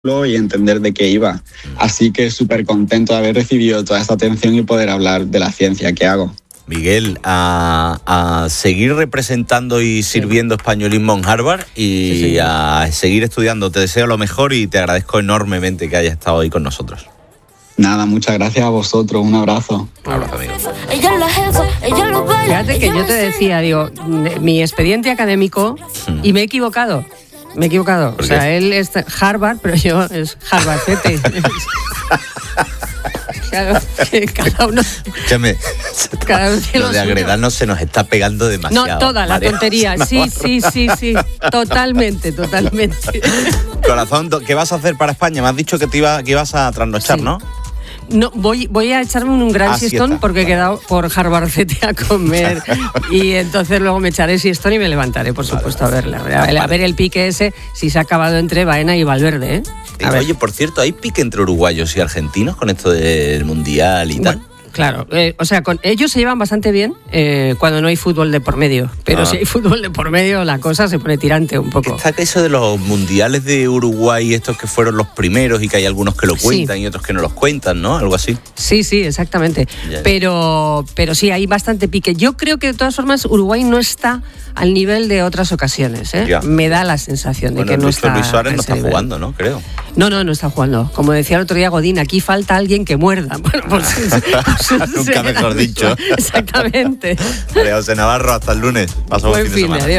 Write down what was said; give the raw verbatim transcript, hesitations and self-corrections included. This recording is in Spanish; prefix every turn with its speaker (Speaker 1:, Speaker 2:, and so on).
Speaker 1: y entender de qué iba. Así que súper contento de haber recibido toda esta atención y poder hablar de la ciencia que hago.
Speaker 2: Miguel, a, a seguir representando y sirviendo españolismo en Harvard y sí, sí. a seguir estudiando. Te deseo lo mejor y te agradezco enormemente que hayas estado ahí con nosotros.
Speaker 1: Nada, muchas gracias a vosotros. Un abrazo.
Speaker 2: Un abrazo, amigo.
Speaker 3: Fíjate que yo te decía, digo, mi expediente académico y me he equivocado. Me he equivocado. O sea, él es Harvard, pero yo es Harvard Cete. Claro, que cada uno...
Speaker 2: Escúchame, cada uno lo de agredarnos se nos está pegando demasiado.
Speaker 3: No, toda la
Speaker 2: María.
Speaker 3: tontería. Sí, sí, sí, sí. Totalmente, totalmente.
Speaker 2: Corazón, ¿qué vas a hacer para España? Me has dicho que te iba, que ibas a trasnochar, sí. ¿no?
Speaker 3: No, voy, voy a echarme un gran
Speaker 2: ah,
Speaker 3: siestón porque he quedado por Harvard Cete a comer y entonces luego me echaré siestón y me levantaré, por supuesto, vale. a verla. A, a ver el pique ese, si se ha acabado entre Baena y Valverde, ¿eh?
Speaker 2: A Oye, ver. por cierto, ¿hay pique entre uruguayos y argentinos con esto del Mundial y
Speaker 3: bueno,
Speaker 2: tal?
Speaker 3: Claro, eh, o sea, con ellos se llevan bastante bien eh, cuando no hay fútbol de por medio, pero ah. si hay fútbol de por medio la cosa se pone tirante un poco.
Speaker 2: Está que eso de los mundiales de Uruguay, estos que fueron los primeros y que hay algunos que lo cuentan sí. y otros que no los cuentan, ¿no? Algo así.
Speaker 3: Sí, sí, exactamente. Ya. Pero, pero sí, hay bastante pique. Yo creo que de todas formas Uruguay no está al nivel de otras ocasiones, ¿eh? Me da la sensación de
Speaker 2: bueno,
Speaker 3: que no
Speaker 2: Luis
Speaker 3: está.
Speaker 2: Luis Suárez no está
Speaker 3: nivel.
Speaker 2: jugando, ¿no? Creo.
Speaker 3: No, no, no está jugando. Como decía el otro día Godín, aquí falta alguien que muerda. Bueno, pues,
Speaker 2: nunca mejor dicho.
Speaker 3: Exactamente.
Speaker 2: María José Navarro, hasta el lunes. Pasamos
Speaker 3: Buen
Speaker 2: fin de semana.
Speaker 3: Adiós.